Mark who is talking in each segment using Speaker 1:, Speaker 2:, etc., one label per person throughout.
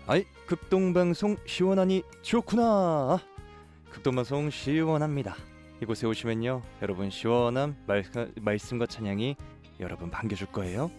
Speaker 1: 아이, 극동방송 시원하니 좋구나. 극동방송 시원합니다. 이곳에 오시면요, 여러분 시원한 말씀과 찬양이 여러분 반겨줄 거예요.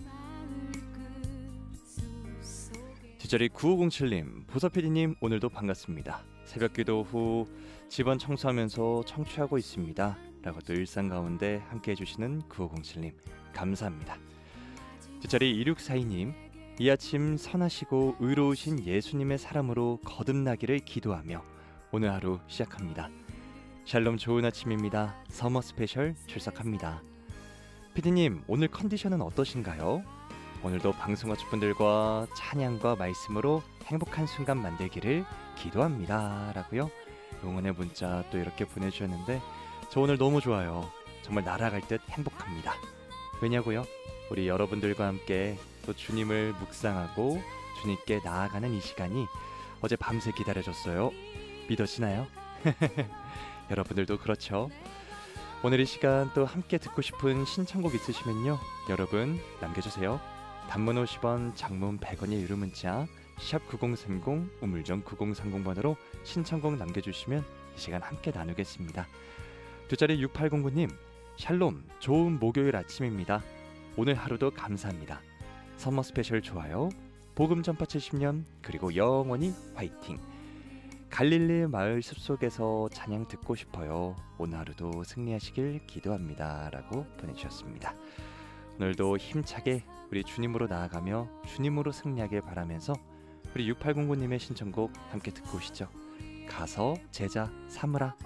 Speaker 1: 뒷자리 9507님, 보서PD님 오늘도 반갑습니다. 새벽기도 후 집안 청소하면서 청취하고 있습니다 라고 또 일상 가운데 함께 해주시는 9507님 감사합니다. 뒷자리 2642님, 이 아침 선하시고 의로우신 예수님의 사람으로 거듭나기를 기도하며 오늘 하루 시작합니다. 샬롬, 좋은 아침입니다. 서머 스페셜 출석합니다. 피디님, 오늘 컨디션은 어떠신가요? 오늘도 방송 가족분들과 찬양과 말씀으로 행복한 순간 만들기를 기도합니다 라고요, 응원의 문자 또 이렇게 보내주셨는데, 저 오늘 너무 좋아요. 정말 날아갈 듯 행복합니다. 왜냐고요? 우리 여러분들과 함께 또 주님을 묵상하고 주님께 나아가는 이 시간이 어제 밤새 기다려졌어요. 믿어지나요? 여러분들도 그렇죠? 오늘 이 시간 또 함께 듣고 싶은 신청곡 있으시면요, 여러분 남겨주세요. 단문 50원, 장문 100원의 유료 문자 샵 9030 우물정 9030번으로 신청곡 남겨주시면 이 시간 함께 나누겠습니다. 뒷자리 6809님, 샬롬, 좋은 목요일 아침입니다. 오늘 하루도 감사합니다. 서머 스페셜 좋아요. 복음 전파 70년, 그리고 영원히 화이팅. 갈릴리 마을 숲속에서 찬양 듣고 싶어요. 오늘 하루도 승리하시길 기도합니다 라고 보내주셨습니다. 오늘도 힘차게 우리 주님으로 나아가며 주님으로 승리하길 바라면서 우리 6809님의 신청곡 함께 듣고 오시죠. 가서 제자 삼으라.